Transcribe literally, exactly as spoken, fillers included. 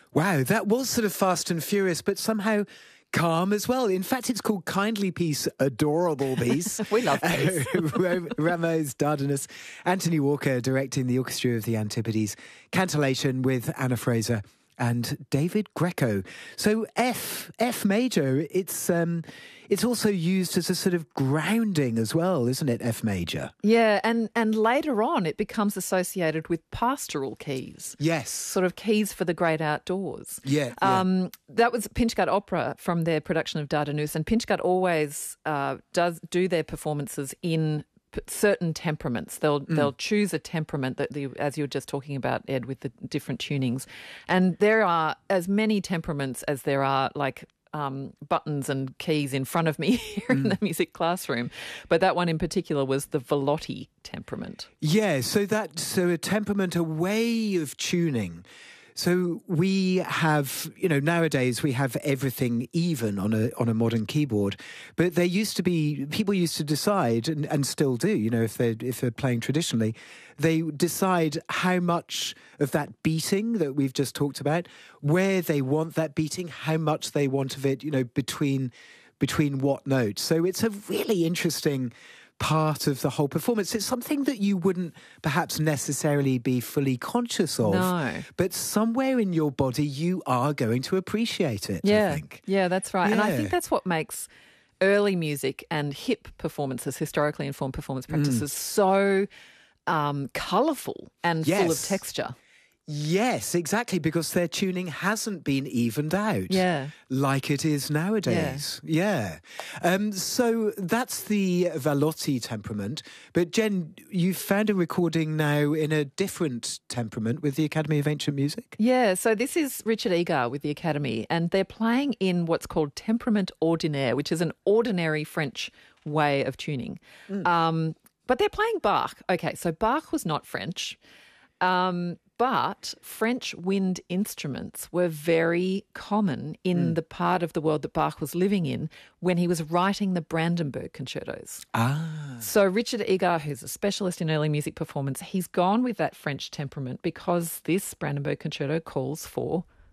Wow, that was sort of fast and furious, but somehow calm as well. In fact, it's called Kindly Peace, Adorable Peace. We love peace. Ramos Dardanus, Anthony Walker directing the Orchestra of the Antipodes, Cantillation with Anna Fraser and David Greco. So F, F major, it's um, it's also used as a sort of grounding as well, isn't it, F major? Yeah, and, and later on it becomes associated with pastoral keys. Yes. Sort of keys for the great outdoors. Yeah. yeah. Um, that was Pinchgut Opera from their production of Dardanus, and Pinchgut always uh, does do their performances in certain temperaments. They'll mm. they'll choose a temperament that the, as you were just talking about, Ed, with the different tunings. And there are as many temperaments as there are like um, buttons and keys in front of me here mm. in the music classroom. But that one in particular was the Velotti temperament. Yeah, so that so a temperament, a way of tuning. So we have, you know, nowadays we have everything even on a on a modern keyboard, but there used to be, people used to decide, and, and still do, you know, if they're, if they're playing traditionally, they decide how much of that beating that we've just talked about, where they want that beating, how much they want of it, you know, between between what notes. So it's a really interesting part of the whole performance. It's something that you wouldn't perhaps necessarily be fully conscious of. No. But somewhere in your body you are going to appreciate it, yeah. I think. Yeah, that's right. Yeah. And I think that's what makes early music and hip performances, historically informed performance practices, mm. so um, colourful and yes. full of texture. Yes, exactly, because their tuning hasn't been evened out yeah. like it is nowadays. Yeah. yeah. Um, so that's the Velotti temperament. But Jen, you found a recording now in a different temperament with the Academy of Ancient Music? Yeah, so this is Richard Egar with the Academy, and they're playing in what's called temperament ordinaire, which is an ordinary French way of tuning. Mm. Um, but they're playing Bach. Okay, so Bach was not French. Um But French wind instruments were very common in mm. the part of the world that Bach was living in when he was writing the Brandenburg concertos. Ah. So Richard Egar, who's a specialist in early music performance, he's gone with that French temperament because this Brandenburg concerto calls for